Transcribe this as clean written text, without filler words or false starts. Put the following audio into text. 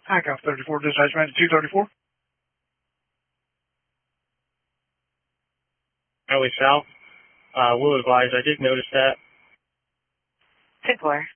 Highcroft 34, dispatch manager 234. Highway South, will advise, I did notice that. 10-4.